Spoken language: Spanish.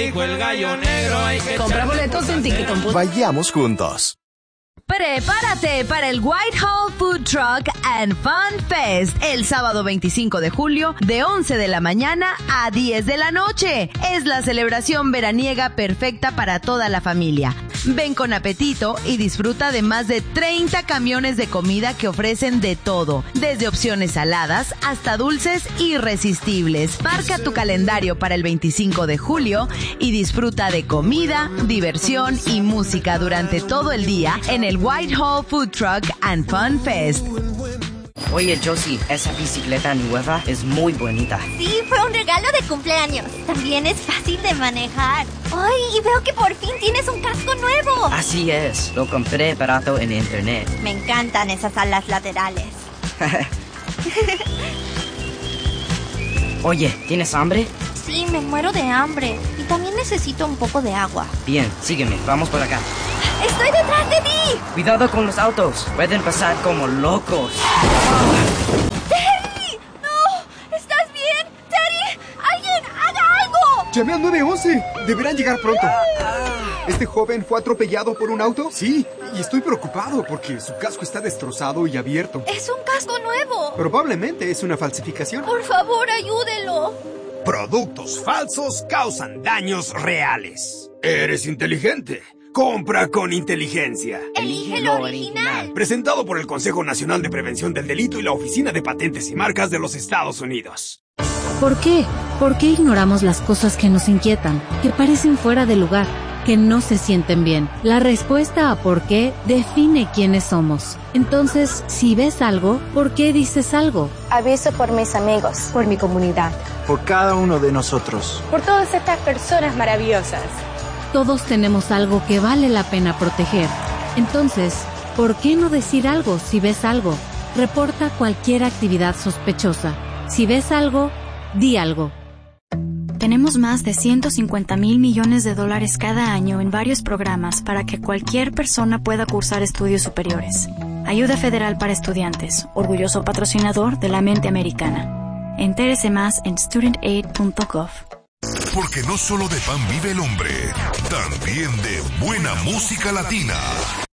dijo el gallo negro, hay que compra boletos en Ticket.com. Vayamos juntos. Prepárate para el Whitehall Food Truck and Fun Fest el sábado 25 de julio de 11 de la mañana a 10 de la noche. Es la celebración veraniega perfecta para toda la familia. Ven con apetito y disfruta de más de 30 camiones de comida que ofrecen de todo, desde opciones saladas hasta dulces irresistibles. Marca tu calendario para el 25 de julio y disfruta de comida, diversión y música durante todo el día en el Whitehall Food Truck and Fun Fest. Oye, Josie, esa bicicleta nueva es muy bonita. Sí, fue un regalo de cumpleaños. También es fácil de manejar. ¡Ay, y veo que por fin tienes un casco nuevo! Así es, lo compré barato en internet. Me encantan esas alas laterales. Oye, ¿tienes hambre? Sí, me muero de hambre. Y también necesito un poco de agua. Bien, sígueme, vamos por acá. ¡Estoy detrás de ti! Cuidado con los autos, pueden pasar como locos. ¡Terry! ¡No! ¿Estás bien? ¡Terry! ¡Alguien haga algo! Llamé al 911. Deberán llegar pronto. ¿Este joven fue atropellado por un auto? Sí, y estoy preocupado porque su casco está destrozado y abierto. ¡Es un casco nuevo! Probablemente es una falsificación. Por favor, ayúdelo. Productos falsos causan daños reales. Eres inteligente. Compra con inteligencia. Elige lo original. Presentado por el Consejo Nacional de Prevención del Delito y la Oficina de Patentes y Marcas de los Estados Unidos. ¿Por qué? ¿Por qué ignoramos las cosas que nos inquietan, que parecen fuera de lugar, que no se sienten bien? La respuesta a por qué define quiénes somos. Entonces, si ves algo, ¿por qué dices algo? Aviso por mis amigos, por mi comunidad, por cada uno de nosotros, por todas estas personas maravillosas. Todos tenemos algo que vale la pena proteger. Entonces, ¿por qué no decir algo si ves algo? Reporta cualquier actividad sospechosa. Si ves algo, di algo. Tenemos más de $150,000 millones cada año en varios programas para que cualquier persona pueda cursar estudios superiores. Ayuda Federal para Estudiantes, orgulloso patrocinador de la mente americana. Entérese más en studentaid.gov. Porque no solo de pan vive el hombre, también de buena música latina.